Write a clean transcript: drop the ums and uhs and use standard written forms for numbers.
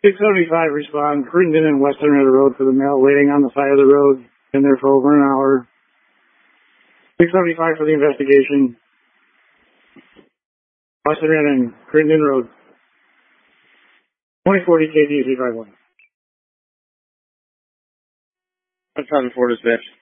675 respond, Crittenden and Western River Road for the mail, waiting on the side of the road, been there for over an hour. 675 for the investigation. Western and Crittenden Road. 2040 KDC 51. I'm trying to afford this bitch.